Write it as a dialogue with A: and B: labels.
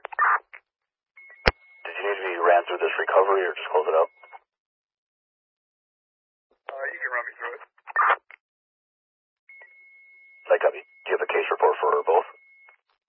A: Did you need to be ran through this recovery or just close it up?
B: You can run me through it.
A: I copy. Do you have a case report for both?